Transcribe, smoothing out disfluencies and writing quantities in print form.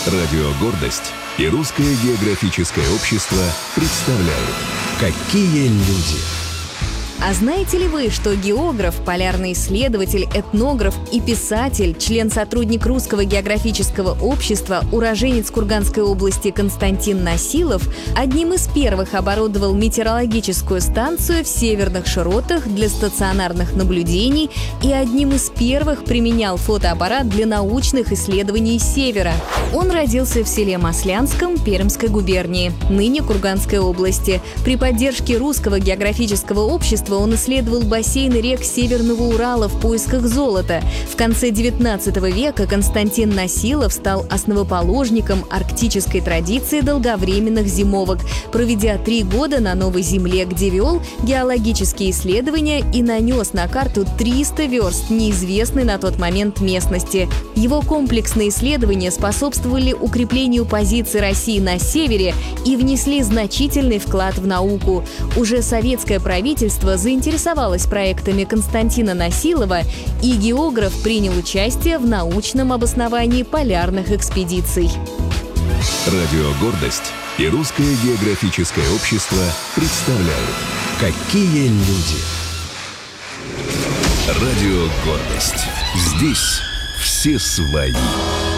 Радио «Гордость» и Русское географическое общество представляют «Какие люди». А знаете ли вы, что географ, полярный исследователь, этнограф и писатель, член-сотрудник Русского географического общества, уроженец Курганской области Константин Насилов одним из первых оборудовал метеорологическую станцию в северных широтах для стационарных наблюдений и одним из первых применял фотоаппарат для научных исследований севера? Он родился в селе Маслянском Пермской губернии, ныне Курганской области. При поддержке Русского географического общества он исследовал бассейны рек Северного Урала в поисках золота. В конце XIX века Константин Насилов стал основоположником арктической традиции долговременных зимовок, проведя 3 года на Новой Земле, где вел геологические исследования и нанес на карту 300 верст неизвестной на тот момент местности. Его комплексные исследования способствовали укреплению позиций России на севере и внесли значительный вклад в науку. Уже советское правительство заинтересовалось проектами Константина Насилова, и географ принял участие в научном обосновании полярных экспедиций. Радио «Гордость» и Русское географическое общество представляют «Какие люди». Радио «Гордость». Здесь все свои.